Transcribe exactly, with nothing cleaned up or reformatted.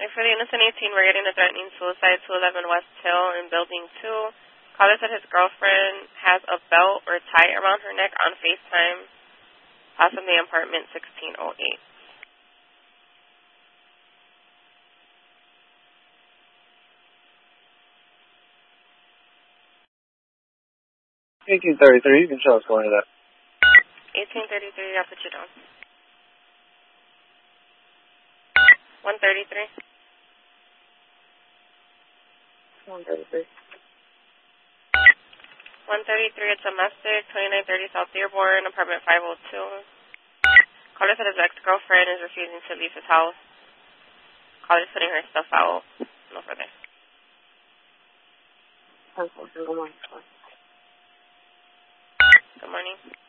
For the innocent eighteen, we're getting a threatening suicide, two eleven West Hill in Building two. Caller said his girlfriend has a belt or tie around her neck on FaceTime, possibly apartment sixteen oh eight. eighteen thirty-three, you can show us going to that. eighteen thirty-three, I'll put you down. one thirty-three. one thirty-three. one thirty-three, it's domestic, twenty-nine thirty South Dearborn, apartment five oh two. Caller said his ex-girlfriend is refusing to leave his house. Caller's putting her stuff out. No further. Good morning. Good morning.